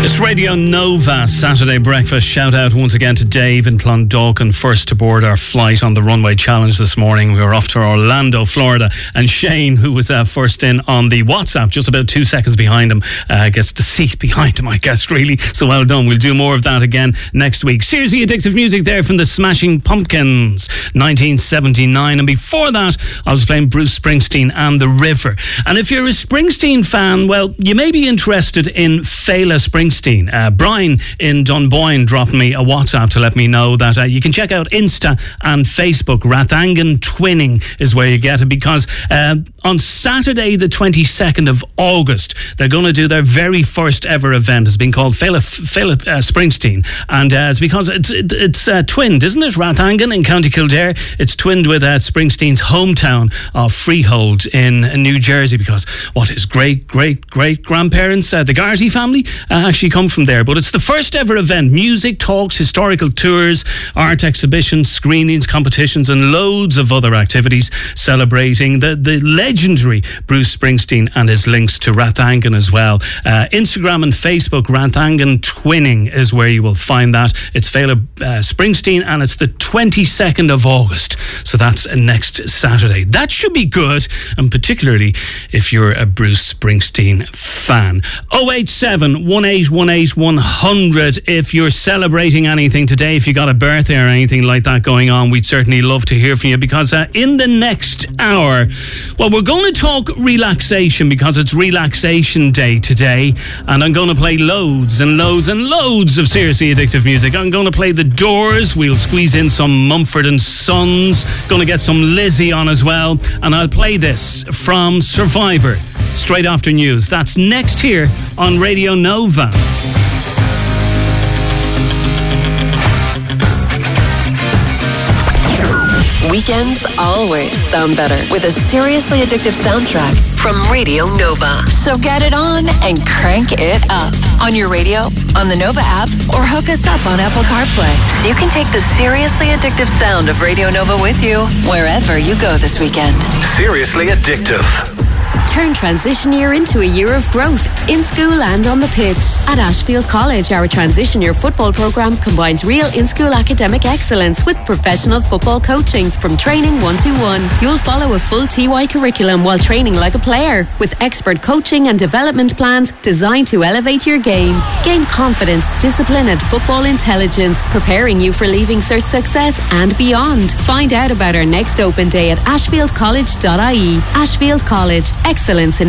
It's Radio Nova Saturday Breakfast. Shout out once again to Dave in Clondalkin, first to board our flight on the Runway Challenge this morning. We were off to Orlando, Florida, and Shane, who was first in on the WhatsApp, just about 2 seconds behind him, gets the seat behind him, I guess, really. So well done. We'll do more of that again next week. Seriously addictive music there from the Smashing Pumpkins, 1979. And before that, I was playing Bruce Springsteen and The River. And if you're a Springsteen fan, well, you may be interested in Fela Springsteen. Brian in Dunboyne dropped me a WhatsApp to let me know that you can check out Insta and Facebook. Rathangan Twinning is where you get it, because on Saturday the 22nd of August they're going to do their very first ever event. It's been called Fela Springsteen, and it's because it's twinned, isn't it? Rathangan in County Kildare, it's twinned with Springsteen's hometown of Freehold in New Jersey, because what his great grandparents, the Garty family, actually come from there. But it's the first ever event. Music, talks, historical tours, art exhibitions, screenings, competitions, and loads of other activities celebrating the legendary Bruce Springsteen and his links to Rathangan as well. Instagram and Facebook, Rathangan Twinning is where you will find that. It's Fela Springsteen, and it's the 22nd of August. So that's next Saturday. That should be good, and particularly if you're a Bruce Springsteen fan. 087 1818 100 if you're celebrating anything today, if you got a birthday or anything like that going on. We'd certainly love to hear from you, because in the next hour, well, we're going to talk relaxation, because it's relaxation day today, and I'm going to play loads and loads and loads of seriously addictive music. I'm going to play The Doors, we'll squeeze in some Mumford and Sons, going to get some Lizzie on as well, and I'll play this from Survivor straight after news. That's next here on Radio Nova. Weekends always sound better with a seriously addictive soundtrack from Radio Nova. So get it on and crank it up. On your radio, on the Nova app, or hook us up on Apple CarPlay, so you can take the seriously addictive sound of Radio Nova with you wherever you go this weekend. Seriously addictive. Turn transition year into a year of growth in school and on the pitch. At Ashfield College, our transition year football programme combines real in-school academic excellence with professional football coaching from training 1-to-1. You'll follow a full TY curriculum while training like a player, with expert coaching and development plans designed to elevate your game. Gain confidence, discipline and football intelligence, preparing you for Leaving Cert success and beyond. Find out about our next open day at ashfieldcollege.ie. Ashfield College, excellence in